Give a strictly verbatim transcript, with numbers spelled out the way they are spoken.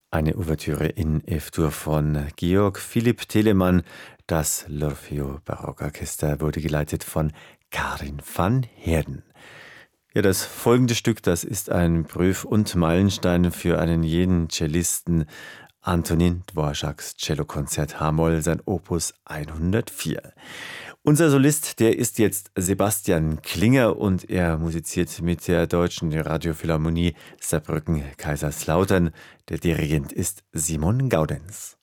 Eine Ouvertüre in F-Dur von Georg Philipp Telemann. Das L'Orfeo Barockorchester wurde geleitet von Karin van Heerden. Ja, das folgende Stück, das ist ein Prüf- und Meilenstein für einen jeden Cellisten. Antonin Dvoraks Cellokonzert H-Moll, sein Opus hundertvier. Unser Solist, der ist jetzt Sebastian Klinger und er musiziert mit der Deutschen Radiophilharmonie Saarbrücken-Kaiserslautern. Der Dirigent ist Simon Gaudenz.